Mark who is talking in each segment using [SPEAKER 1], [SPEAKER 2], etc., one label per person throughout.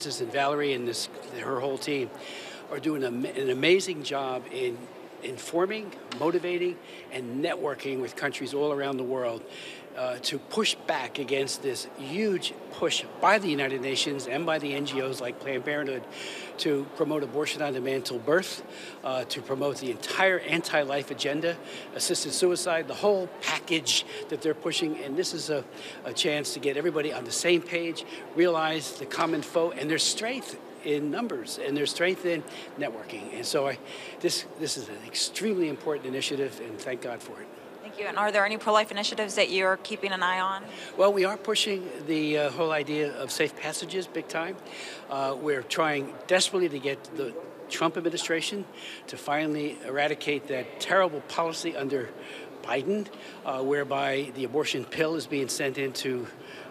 [SPEAKER 1] And Valerie and her whole team are doing an amazing job in informing, motivating, and networking with countries all around the world to push back against this huge push by the United Nations and by the NGOs like Planned Parenthood to promote abortion on demand till birth, to promote the entire anti-life agenda, assisted suicide, the whole package that they're pushing. And this is a chance to get everybody on the same page, realize the common foe and their strength in numbers and their strength in networking. And so this is an extremely important initiative, and thank God for it.
[SPEAKER 2] Thank you. And are there any pro-life initiatives that you're keeping an eye on?
[SPEAKER 1] Well, we are pushing the whole idea of safe passages big time. We're trying desperately to get the Trump administration to finally eradicate that terrible policy under Biden, whereby the abortion pill is being sent into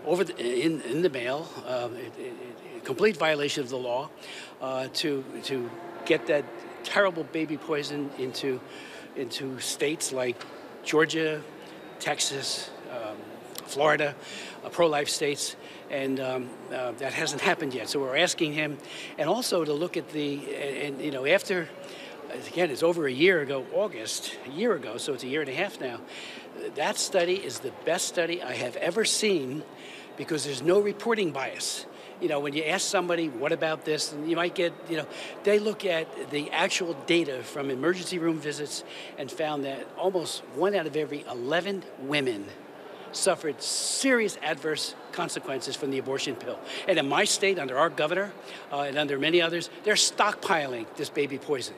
[SPEAKER 1] in the mail, complete violation of the law, to get that terrible baby poison into states like Georgia, Texas, Florida, pro-life states, and that hasn't happened yet. So we're asking him, and also to look at after, again, it's over a year ago, a year ago, so it's a year and a half now. That study is the best study I have ever seen because there's no reporting bias. When you ask somebody, what about this, and you might get, they look at the actual data from emergency room visits and found that almost 1 out of every 11 women suffered serious adverse consequences from the abortion pill. And in my state, under our governor and under many others, they're stockpiling this baby poison.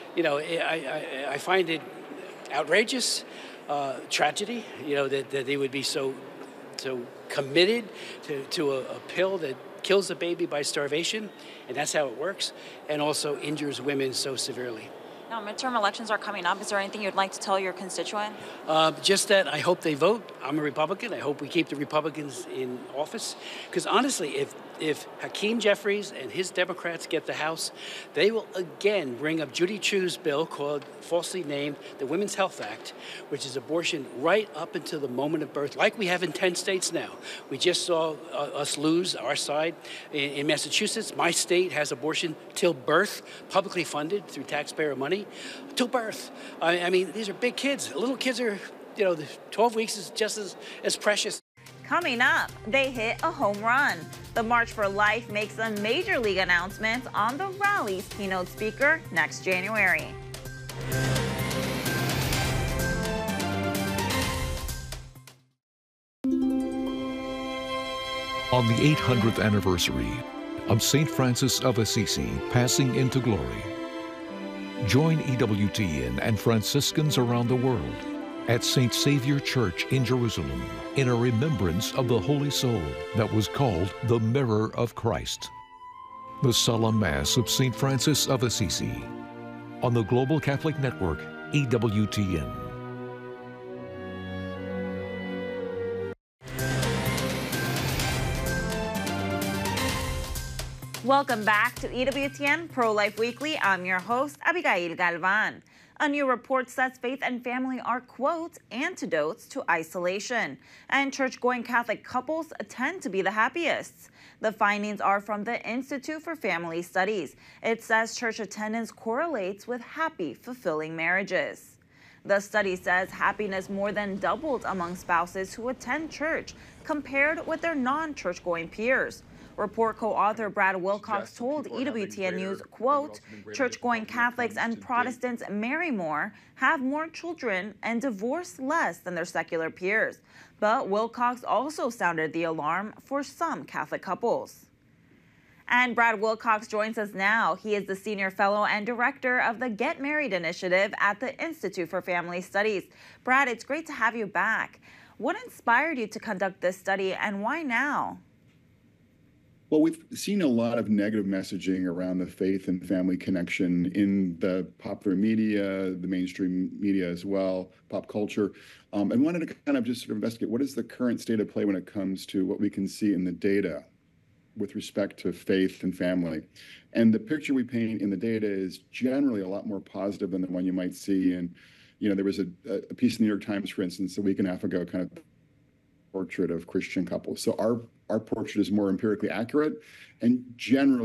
[SPEAKER 1] I find it outrageous, tragedy, that they would be so committed to a pill that kills the baby by starvation, and that's how it works, and also injures women so severely.
[SPEAKER 2] Now, midterm elections are coming up. Is there anything you'd like to tell your constituent?
[SPEAKER 1] Just that I hope they vote. I'm a Republican. I hope we keep the Republicans in office. Because honestly, if Hakeem Jeffries and his Democrats get the House, they will again bring up Judy Chu's bill called, falsely named, the Women's Health Act, which is abortion right up until the moment of birth, like we have in 10 states now. We just saw us lose our side. In Massachusetts, my state has abortion till birth, publicly funded through taxpayer money, till birth. I mean, these are big kids. Little kids are, the 12 weeks is just as precious.
[SPEAKER 3] Coming up, they hit a home run. The March for Life makes a major league announcement on the rally's keynote speaker next January.
[SPEAKER 4] On the 800th anniversary of St. Francis of Assisi passing into glory, join EWTN and Franciscans around the world at St. Savior Church in Jerusalem in a remembrance of the Holy Soul that was called the Mirror of Christ. The Solemn Mass of St. Francis of Assisi on the Global Catholic Network, EWTN.
[SPEAKER 3] Welcome back to EWTN Pro-Life Weekly. I'm your host, Abigail Galvan. A new report says faith and family are, quote, antidotes to isolation, and church-going Catholic couples tend to be the happiest. The findings are from the Institute for Family Studies. It says church attendance correlates with happy, fulfilling marriages. The study says happiness more than doubled among spouses who attend church compared with their non-church-going peers. Report co-author Brad Wilcox told EWTN News, quote, church-going Catholics and Protestants marry more, have more children, and divorce less than their secular peers. But Wilcox also sounded the alarm for some Catholic couples. And Brad Wilcox joins us now. He is the Senior Fellow and Director of the Get Married Initiative at the Institute for Family Studies. Brad, it's great to have you back. What inspired you to conduct this study, and why now?
[SPEAKER 5] Well, we've seen a lot of negative messaging around the faith and family connection in the popular media, the mainstream media as well, pop culture, and wanted to kind of just sort of investigate what is the current state of play when it comes to what we can see in the data with respect to faith and family. And the picture we paint in the data is generally a lot more positive than the one you might see in, there was a piece in the New York Times, for instance, a week and a half ago, kind of portrait of Christian couples. So our portrait is more empirically accurate and generally